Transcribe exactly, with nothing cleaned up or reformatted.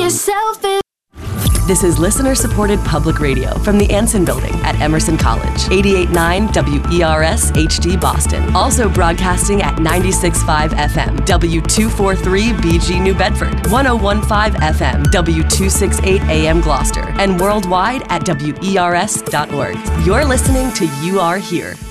selfish. This is listener-supported public radio from the Anson Building at Emerson College. eighty-eight point nine W E R S H D Boston. Also broadcasting at ninety-six point five F M W two forty-three B G New Bedford. one oh one point five F M W two sixty-eight A M Gloucester. And worldwide at W E R S dot org. You're listening to You Are Here.